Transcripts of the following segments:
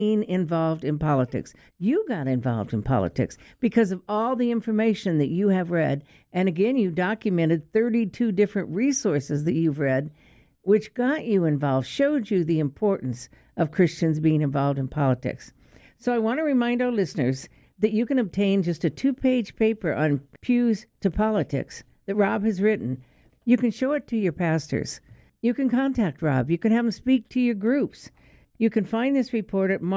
involved in politics. You got involved in politics because of all the information that you have read. And again, you documented 32 different resources that you've read, which got you involved, showed you the importance of Christians being involved in politics. So I want to remind our listeners that you can obtain just a 2-page paper on Pews to Politics that Rob has written. You can show it to your pastors. You can contact Rob. You can have him speak to your groups. You can find this report at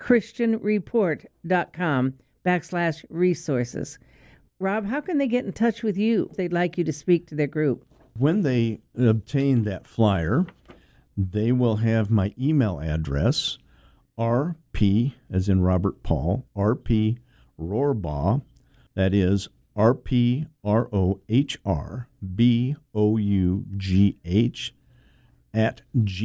markchristianreport.com/resources. Rob, how can they get in touch with you if they'd like you to speak to their group? When they obtain that flyer, they will have my email address, RP, as in Robert Paul, RP Rohrbaugh, that is RPROHRBOUGH at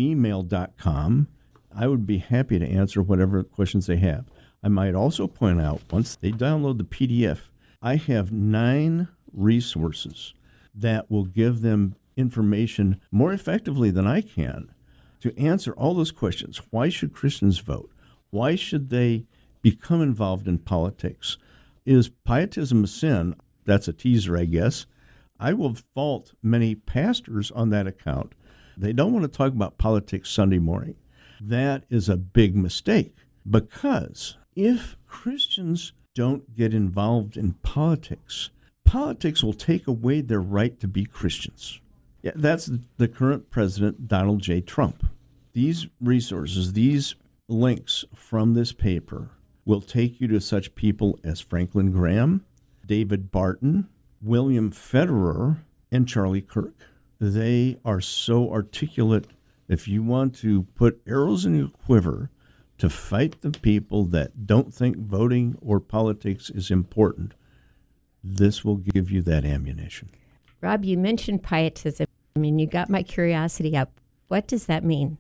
gmail.com. I would be happy to answer whatever questions they have. I might also point out, once they download the PDF, I have 9 resources that will give them information more effectively than I can to answer all those questions. Why should Christians vote? Why should they become involved in politics? Is pietism a sin? That's a teaser, I guess. I will fault many pastors on that account. They don't want to talk about politics Sunday morning. That is a big mistake, because if Christians don't get involved in politics, politics will take away their right to be Christians. Yeah, that's the current president, Donald J. Trump. These resources, these links from this paper will take you to such people as Franklin Graham, David Barton, William Federer, and Charlie Kirk. They are so articulate. If you want to put arrows in your quiver to fight the people that don't think voting or politics is important, this will give you that ammunition. Rob, you mentioned pietism. I mean, you got my curiosity up. What does that mean?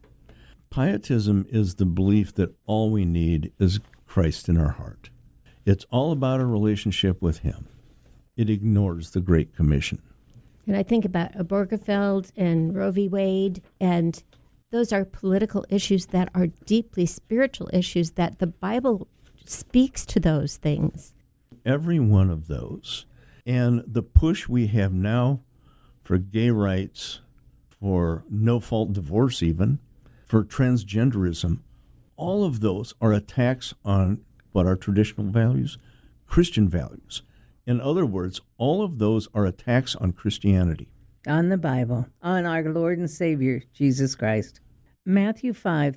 Pietism is the belief that all we need is Christ in our heart. It's all about a relationship with Him. It ignores the Great Commission. And I think about Obergefell and Roe v. Wade, and those are political issues that are deeply spiritual issues, that the Bible speaks to those things. Every one of those. And the push we have now for gay rights, for no-fault divorce even, for transgenderism, all of those are attacks on what are traditional values, Christian values. In other words, all of those are attacks on Christianity. On the Bible, on our Lord and Savior, Jesus Christ. Matthew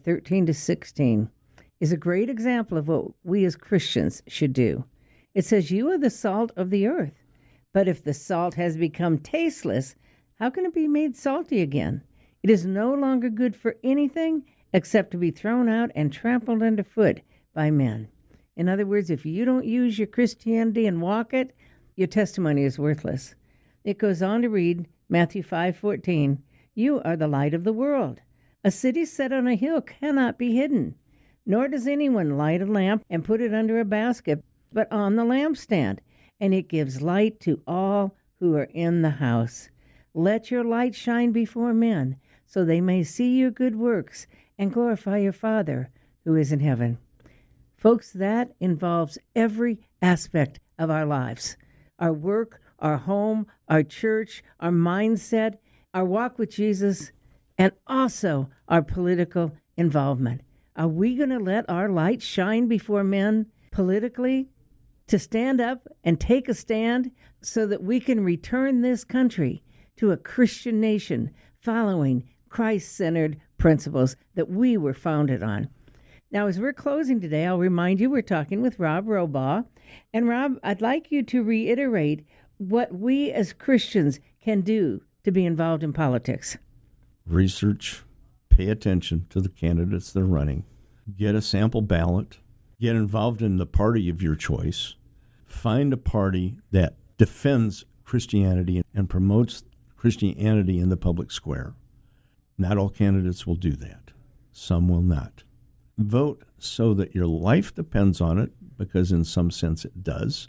5:13-16 is a great example of what we as Christians should do. It says, "You are the salt of the earth, but if the salt has become tasteless, how can it be made salty again? It is no longer good for anything except to be thrown out and trampled underfoot by men." In other words, if you don't use your Christianity and walk it, your testimony is worthless. It goes on to read, Matthew 5:14, "You are the light of the world. A city set on a hill cannot be hidden, nor does anyone light a lamp and put it under a basket, but on the lampstand, and it gives light to all who are in the house. Let your light shine before men, so they may see your good works and glorify your Father who is in heaven." Folks, that involves every aspect of our lives. Our work, our home, our church, our mindset, our walk with Jesus, and also our political involvement. Are we going to let our light shine before men politically to stand up and take a stand so that we can return this country to a Christian nation following Christ-centered principles that we were founded on? Now, as we're closing today, I'll remind you we're talking with Rob Rohrbaugh. And Rob, I'd like you to reiterate what we as Christians can do to be involved in politics. Research, pay attention to the candidates they're running, get a sample ballot, get involved in the party of your choice, find a party that defends Christianity and promotes Christianity in the public square. Not all candidates will do that. Some will not. Vote so that your life depends on it, because in some sense it does.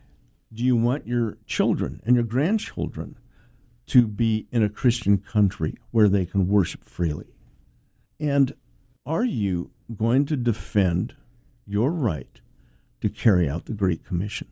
Do you want your children and your grandchildren to be in a Christian country where they can worship freely? And are you going to defend your right to carry out the Great Commission?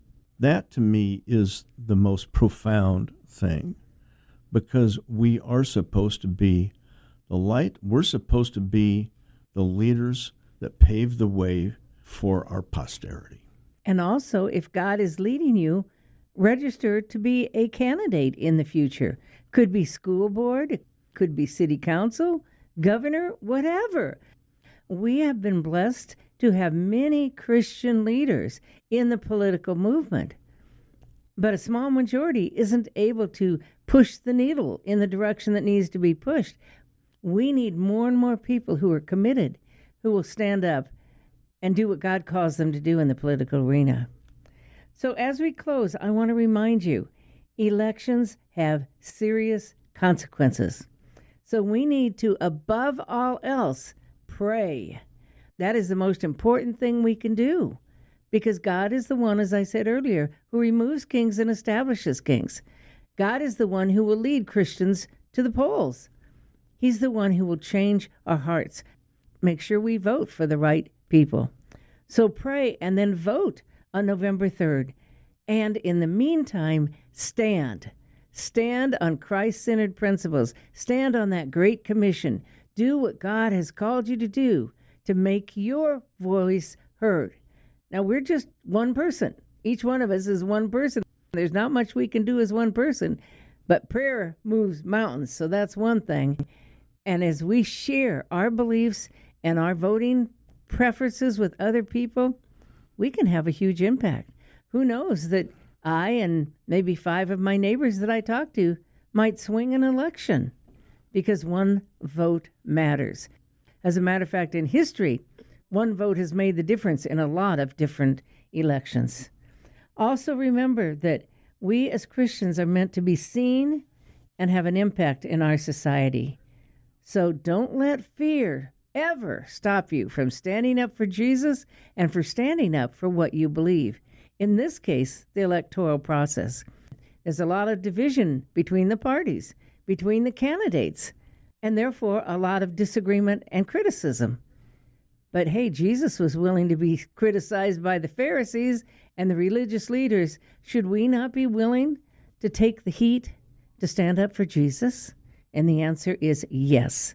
That, to me, is the most profound thing, because we are supposed to be the light. We're supposed to be the leaders that pave the way for our posterity. And also, if God is leading you, register to be a candidate in the future. Could be school board, it could be city council, governor, whatever. We have been blessed to have many Christian leaders in the political movement. But a small majority isn't able to push the needle in the direction that needs to be pushed. We need more and more people who are committed, who will stand up and do what God calls them to do in the political arena. So as we close, I want to remind you, elections have serious consequences. So we need to, above all else, pray. That is the most important thing we can do, because God is the one, as I said earlier, who removes kings and establishes kings. God is the one who will lead Christians to the polls. He's the one who will change our hearts. Make sure we vote for the right people. So pray and then vote on November 3rd. And in the meantime, stand. Stand on Christ-centered principles. Stand on that Great Commission. Do what God has called you to do to make your voice heard. Now, we're just one person. Each one of us is one person. There's not much we can do as one person, but prayer moves mountains, so that's one thing. And as we share our beliefs and our voting preferences with other people, we can have a huge impact. Who knows that I and maybe 5 of my neighbors that I talk to might swing an election, because one vote matters. As a matter of fact, in history, one vote has made the difference in a lot of different elections. Also remember that we as Christians are meant to be seen and have an impact in our society. So don't let fear ever stop you from standing up for Jesus and for standing up for what you believe. In this case, the electoral process. There's a lot of division between the parties, between the candidates, and therefore a lot of disagreement and criticism. But hey, Jesus was willing to be criticized by the Pharisees and the religious leaders. Should we not be willing to take the heat to stand up for Jesus? And the answer is yes.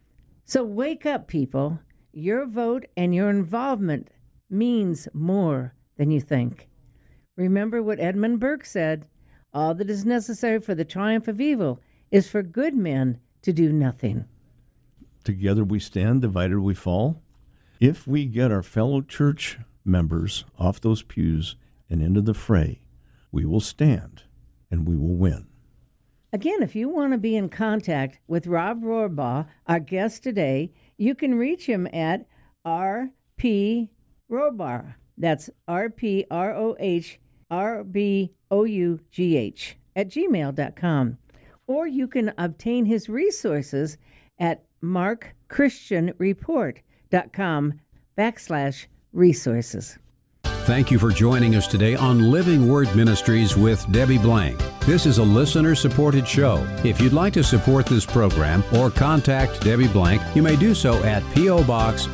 So wake up, people. Your vote and your involvement means more than you think. Remember what Edmund Burke said, all that is necessary for the triumph of evil is for good men to do nothing. Together we stand, divided we fall. If we get our fellow church members off those pews and into the fray, we will stand and we will win. Again, if you want to be in contact with Rob Rohrbaugh, our guest today, you can reach him at R.P. Rohrbaugh. That's RPROHRBOUGH @gmail.com. Or you can obtain his resources at markchristianreport.com/resources. Thank you for joining us today on Living Word Ministries with Debbie Blank. This is a listener-supported show. If you'd like to support this program or contact Debbie Blank, you may do so at P.O. Box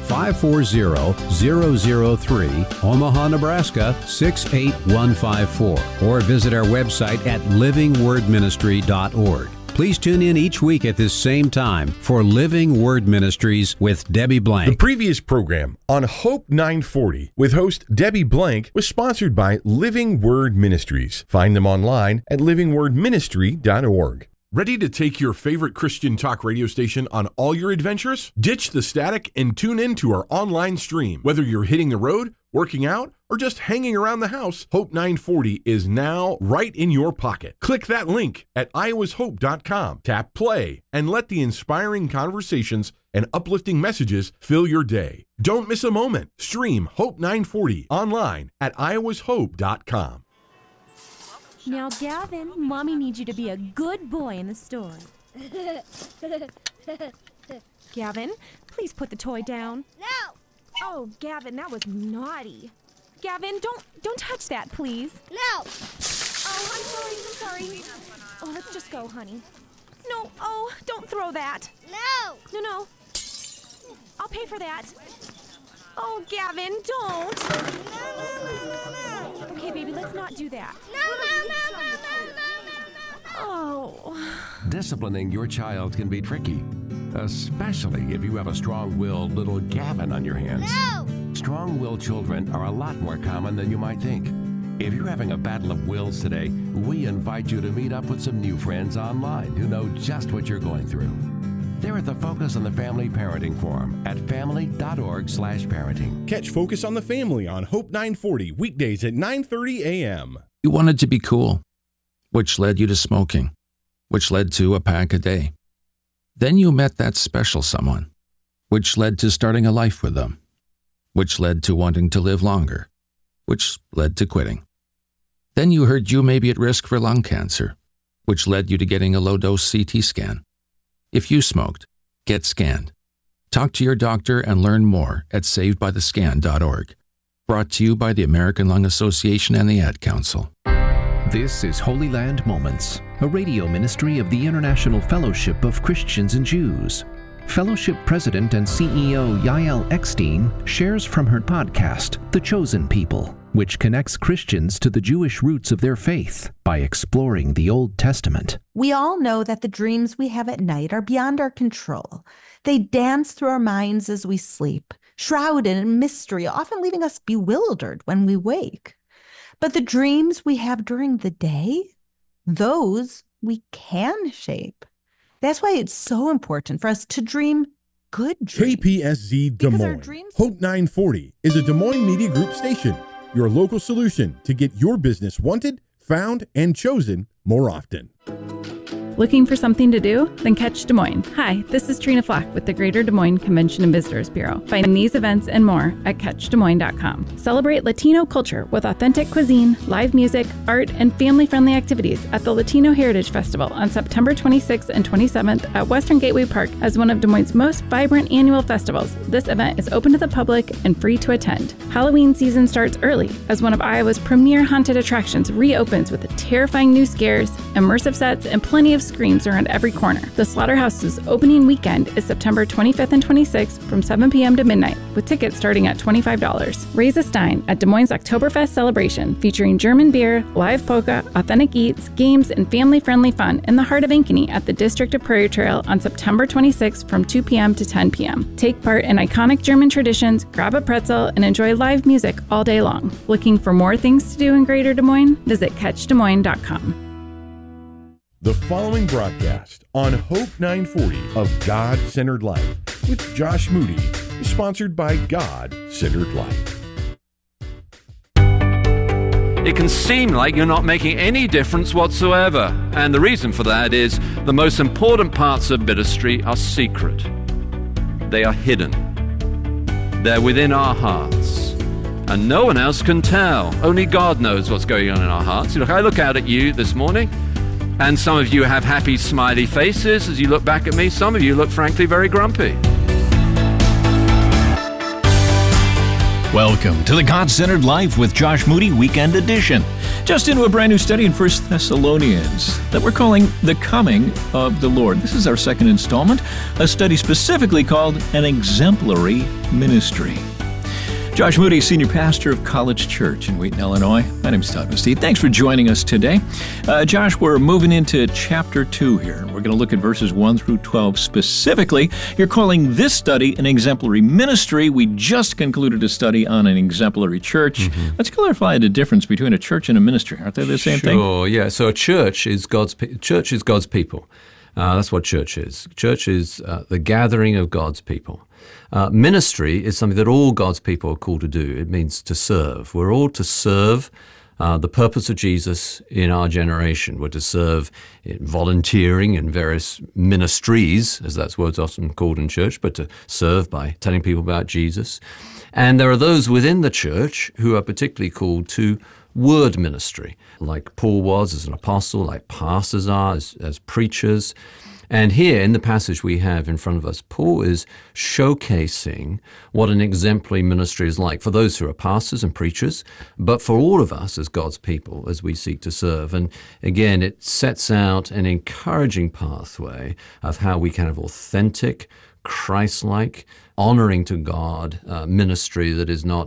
540003, Omaha, Nebraska 68154, or visit our website at livingwordministry.org. Please tune in each week at this same time for Living Word Ministries with Debbie Blank. The previous program on Hope 940 with host Debbie Blank was sponsored by Living Word Ministries. Find them online at livingwordministry.org. Ready to take your favorite Christian talk radio station on all your adventures? Ditch the static and tune in to our online stream. Whether you're hitting the road, working out, or just hanging around the house, Hope 940 is now right in your pocket. Click that link at iowashope.com, tap play, and let the inspiring conversations and uplifting messages fill your day. Don't miss a moment. Stream Hope 940 online at iowashope.com. Now, Gavin, Mommy needs you to be a good boy in the store. Gavin, please put the toy down. No! Oh, Gavin, that was naughty. Gavin, don't touch that, please. No! Oh, I'm sorry. Oh, let's just go, honey. No, oh, don't throw that. No! No. I'll pay for that. Oh, Gavin, don't. Okay, baby, let's not do that. Oh. Disciplining your child can be tricky, especially if you have a strong-willed little Gavin on your hands. No! Strong-willed children are a lot more common than you might think. If you're having a battle of wills today, we invite you to meet up with some new friends online who know just what you're going through. They're at the Focus on the Family Parenting Forum at family.org/parenting. Catch Focus on the Family on Hope 940, weekdays at 9:30 a.m. You wanted to be cool, which led you to smoking, which led to a pack a day. Then you met that special someone, which led to starting a life with them, which led to wanting to live longer, which led to quitting. Then you heard you may be at risk for lung cancer, which led you to getting a low-dose CT scan. If you smoked, get scanned. Talk to your doctor and learn more at savedbythescan.org. Brought to you by the American Lung Association and the Ad Council. This is Holy Land Moments, a radio ministry of the International Fellowship of Christians and Jews. Fellowship President and CEO Yael Eckstein shares from her podcast, The Chosen People, which connects Christians to the Jewish roots of their faith by exploring the Old Testament. We all know that the dreams we have at night are beyond our control. They dance through our minds as we sleep, shrouded in mystery, often leaving us bewildered when we wake. But the dreams we have during the day, those we can shape. That's why it's so important for us to dream good dreams. KPSZ Des Moines. Hope 940 is a Des Moines Media Group station, your local solution to get your business wanted, found, and chosen more often. Looking for something to do? Then catch Des Moines. Hi, this is Trina Flock with the Greater Des Moines Convention and Visitors Bureau. Find these events and more at catchdesmoines.com. Celebrate Latino culture with authentic cuisine, live music, art, and family-friendly activities at the Latino Heritage Festival on September 26th and 27th at Western Gateway Park as one of Des Moines' most vibrant annual festivals. This event is open to the public and free to attend. Halloween season starts early as one of Iowa's premier haunted attractions reopens with terrifying new scares, immersive sets, and plenty of screens around every corner. The Slaughterhouse's opening weekend is September 25th and 26th from 7 p.m. to midnight, with tickets starting at $25. Raise a Stein at Des Moines Oktoberfest celebration featuring German beer, live polka, authentic eats, games, and family-friendly fun in the heart of Ankeny at the District of Prairie Trail on September 26th from 2 p.m. to 10 p.m. Take part in iconic German traditions, grab a pretzel, and enjoy live music all day long. Looking for more things to do in Greater Des Moines? Visit catchdesmoines.com. The following broadcast on Hope 940 of God-Centered Life with Josh Moody is sponsored by God-Centered Life. It can seem like you're not making any difference whatsoever, and the reason for that is the most important parts of ministry are secret. They are hidden. They're within our hearts, and no one else can tell. Only God knows what's going on in our hearts. Look, I look out at you this morning, and some of you have happy, smiley faces as you look back at me. Some of you look, frankly, very grumpy. Welcome to the God-Centered Life with Josh Moody Weekend Edition. Just into a brand new study in 1 Thessalonians that we're calling The Coming of the Lord. This is our second installment, a study specifically called An Exemplary Ministry. Josh Moody, Senior Pastor of College Church in Wheaton, Illinois. My name's Todd Mastid. Thanks for joining us today. Josh, we're moving into Chapter 2 here. We're going to look at verses 1 through 12 specifically. You're calling this study an exemplary ministry. We just concluded a study on an exemplary church. Mm-hmm. Let's clarify the difference between a church and a ministry. Aren't they the same thing? Sure, yeah. So a church is God's people. That's what church is. Church is the gathering of God's people. Ministry is something that all God's people are called to do. It means to serve. We're all to serve the purpose of Jesus in our generation. We're to serve in volunteering in various ministries, as that's word's often called in church, but to serve by telling people about Jesus. And there are those within the church who are particularly called to word ministry, like Paul was as an apostle, like pastors are as preachers. And here in the passage we have in front of us, Paul is showcasing what an exemplary ministry is like for those who are pastors and preachers, but for all of us as God's people as we seek to serve. And again, it sets out an encouraging pathway of how we can have authentic, Christ-like, honoring to God ministry that is not